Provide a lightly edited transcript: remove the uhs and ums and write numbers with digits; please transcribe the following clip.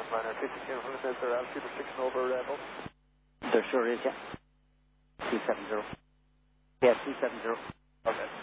Runner 52, is there altitude restriction over Rebel? There sure is, yeah. 270. Yeah, 270. Okay.